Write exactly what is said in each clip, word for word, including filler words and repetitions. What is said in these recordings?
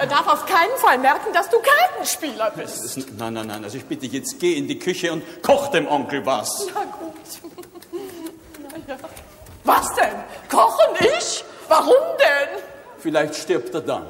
Er darf auf keinen Fall merken, dass du Kartenspieler bist. Ist, nein, nein, nein. Also ich bitte jetzt, geh in die Küche und koch dem Onkel was. Na gut. Na ja. Was denn? Kochen ich? Warum denn? Vielleicht stirbt er dann.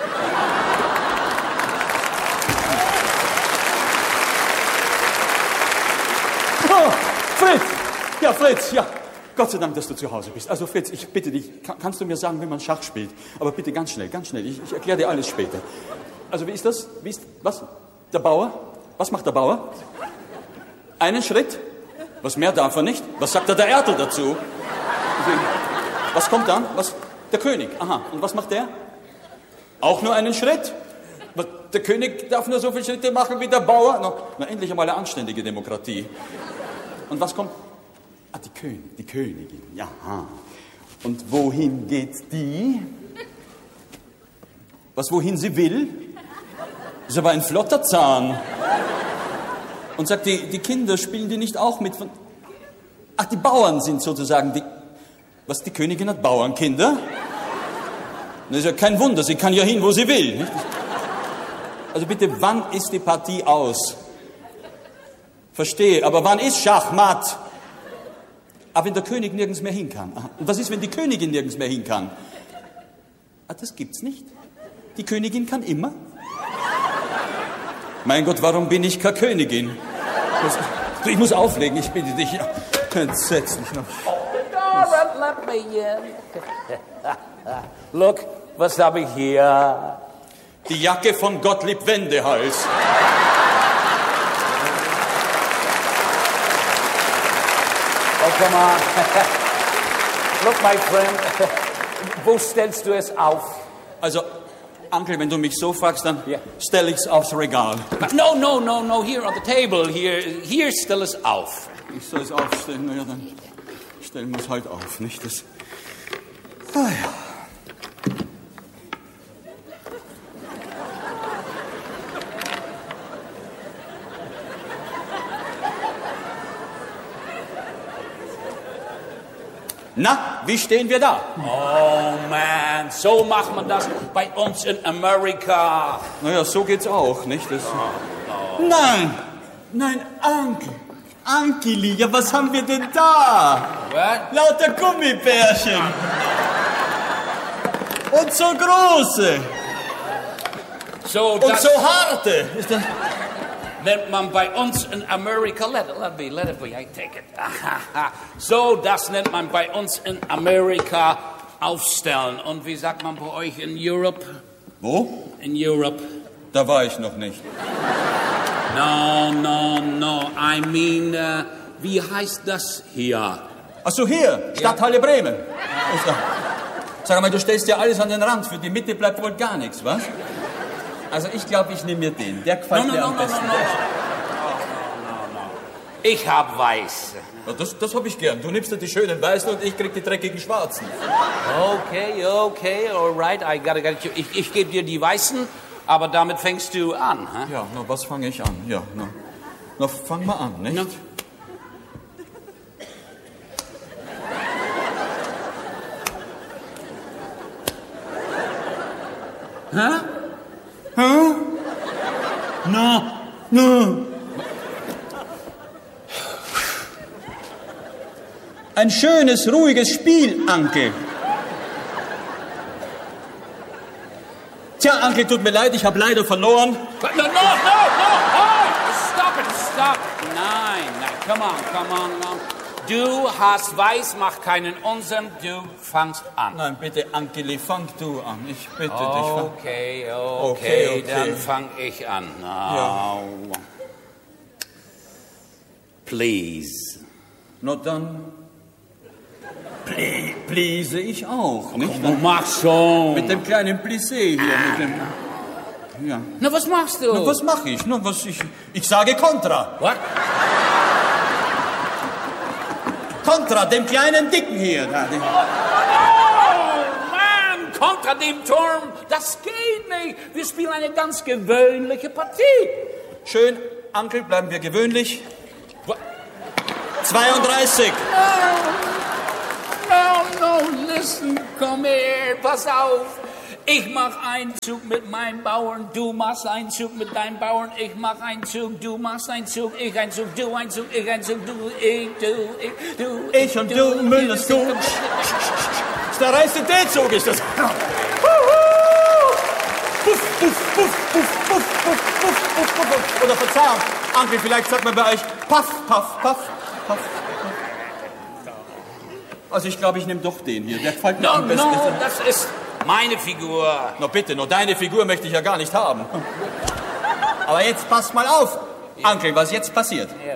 Oh, Fritz! Ja, Fritz, ja. Gott sei Dank, dass du zu Hause bist. Also Fritz, ich bitte dich, kann, kannst du mir sagen, wie man Schach spielt? Aber bitte ganz schnell, ganz schnell. Ich, ich erkläre dir alles später. Also wie ist das? Wie ist, was? Der Bauer? Was macht der Bauer? Einen Schritt? Was mehr darf er nicht? Was sagt der, der Ertel dazu? Was kommt dann? Was? Der König. Aha. Und was macht der? Auch nur einen Schritt? Der König darf nur so viele Schritte machen wie der Bauer. Na, na endlich einmal eine anständige Demokratie. Und was kommt? Ah, die König, die Königin, ja. Und wohin geht die? Was, wohin sie will? Ist aber ein flotter Zahn. Und sagt, die, die Kinder, spielen die nicht auch mit? Von Ach, die Bauern sind sozusagen die... Was, die Königin hat Bauernkinder? Das ist ja kein Wunder, sie kann ja hin, wo sie will. Nicht? Also bitte, wann ist die Partie aus? Verstehe, aber wann ist Schachmatt? Aber wenn der König nirgends mehr hin kann. Und was ist, wenn die Königin nirgends mehr hin kann? Ah, das gibt's nicht. Die Königin kann immer. Mein Gott, warum bin ich keine Königin? Das, ich muss auflegen, ich bitte dich. Ja, entsetzlich noch. Oh, let me in. Look, was habe ich hier? Die Jacke von Gottlieb Wendehals. Oh, come on. Look, my friend. Wo stellst du es auf? Also, Onkel, wenn du mich so fragst, dann yeah. stell ich's aufs Regal. No, no, no, no, here on the table. Hier, hier stell es auf. Ich soll es aufstellen, naja, dann stellen wir es halt auf, nicht? Das... Ah ja. Na, wie stehen wir da? Oh, man, so macht man das bei uns in Amerika. Naja, so geht's auch, nicht? Das... Oh, oh. Nein, nein, Onkel, Onkeli, ja, was haben wir denn da? What? Lauter Gummibärchen. Und so große. So, Und so harte. Ist das... Nennt man bei uns in Amerika, let it, let it be, let it be, I take it. So, das nennt man bei uns in Amerika aufstellen. Und wie sagt man bei euch in Europe? Wo? In Europe. Da war ich noch nicht. No, no, no, I mean, uh, wie heißt das hier? Ach so, hier, Stadthalle ja. Bremen. Ja. Sag mal, du stellst ja alles an den Rand, für die Mitte bleibt wohl gar nichts, was? Also ich glaube, ich nehme mir den. Der gefällt no, no, mir no, am no, besten. No, no, no, no, no. Ich hab weiß. Ja, das das habe ich gern. Du nimmst dir die schönen Weißen und ich krieg die dreckigen Schwarzen. Okay, okay, all right. I gotta, gotta, ich ich gebe dir die Weißen, aber damit fängst du an. Huh? Ja, na, was fange ich an? Ja, na, na fang mal an, nicht? No. Hä? Hä? Na, na. Ein schönes, ruhiges Spiel, Onkel. Tja, Onkel, tut mir leid, ich habe leider verloren. No, no, no, no, oh, stop it, stop. Nein, nein, come on, come on, come on. Du hast weiß, mach keinen Unsinn, du fangst an. Nein, bitte, Onkeli, fang du an. Ich bitte okay, dich. Fang. Okay, okay, okay, okay. dann fang ich an. No. Ja. Please. Na dann, ple please ich auch, nicht? Oh, mach schon. Mit dem kleinen Plissé hier, mit dem... Ja. Na, was machst du? Na, was mache ich? Na, was ich... Ich sage Kontra. What? Kontra, dem kleinen Dicken hier. Da, den... Oh, Mann, kontra dem Turm, das geht nicht. Wir spielen eine ganz gewöhnliche Partie. Schön, Onkel, bleiben wir gewöhnlich. What? zweiunddreißig. No, no, no, listen, komm her, pass auf. Ich mach einen Zug mit meinem Bauern, du machst einen Zug mit deinem Bauern, ich mach einen Zug, du machst einen Zug, ich einen Zug, du einen Zug, ich einen Zug, du, ich, du, ich, du. Ich und du, Müllers Zug. Der reichste D-Zug ist das. Puff, puff, puff, puff, puff, puff, puff, puff, puff. Oder Verzeihung, Onkel, vielleicht sagt man bei euch Paff, Paff, Paff, Paff. Also ich glaube, ich nehme doch den hier. Der gefällt mir No, am besten. no, das ist meine Figur. Na bitte, nur deine Figur möchte ich ja gar nicht haben. Aber jetzt passt mal auf, Onkel, was jetzt passiert. Ja.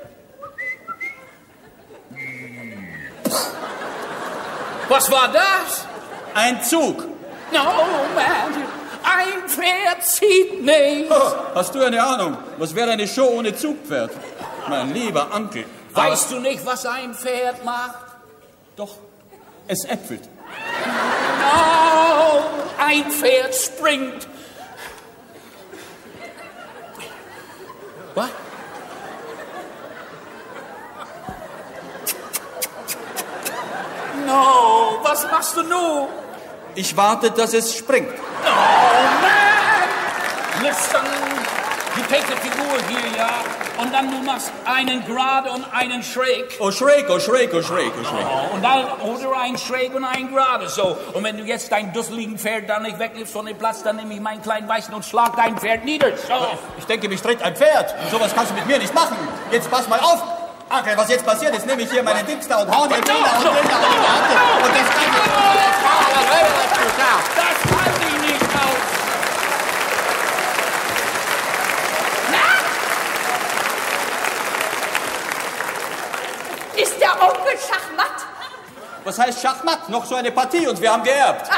Was war das? Ein Zug. No, man. Ein Pferd zieht nicht. Oh, hast du eine Ahnung? Was wäre eine Show ohne Zugpferd? Mein lieber Onkel. Weißt du nicht, was ein Pferd macht? Doch, es äpfelt. No, ein Pferd springt. Was? No, was machst du nun? Ich warte, dass es springt. Oh, man! Listen, du take die Figur hier, ja, und dann du machst einen gerade und einen schräg. Oh, schräg, oh, schräg, oh, schräg, oh, schräg. Oh, und dann oder ein schräg und ein gerade, so. Und wenn du jetzt dein dusseligen Pferd dann nicht wegnimmst von dem Platz, dann nehme ich meinen kleinen Weißen und schlag dein Pferd nieder, so. Ich denke, mich trägt ein Pferd. Sowas kannst du mit mir nicht machen. Jetzt pass mal auf. Onkel, was jetzt passiert ist, nehme ich hier meine Dings da und hau den Ding da und den da und den da. Und das kann ich Das halte ich nicht aus. Ist der Onkel Schachmatt? Was heißt Schachmatt? Noch so eine Partie und wir haben geerbt.